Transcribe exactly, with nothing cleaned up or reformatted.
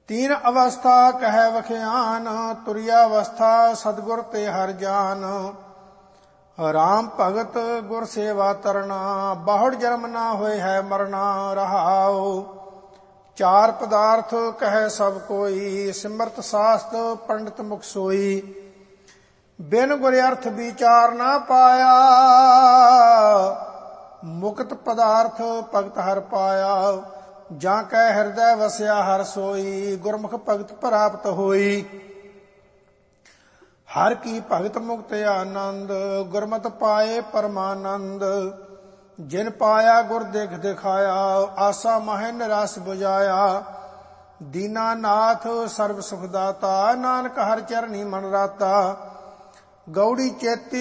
तीन अवस्था कह वख्यान, तुरिया अवस्था सदगुर ते हर जान। राम भगत गुर सेवा तरना, बाहुड़ जन्म ना होए है मरना। रहाओ चार पदार्थ कह सब कोई, सिमरत शास्त्र पंडित मुख सोई। बिन गुर अर्थ विचार ना पाया, मुक्त पदार्थ भगत हर पाया। जा कै हृदय वसया हर सोई, गुरमुख भगत प्राप्त होई। हर की भगत मुक्त आनंद, गुरमत पाए परमानंद। जिन पाया गुर देख दिखाया, आसा माहे निराश बुझाया। दीनानाथ सर्व सुखदाता, नानक हर चरणी मन राता। गौड़ी चेती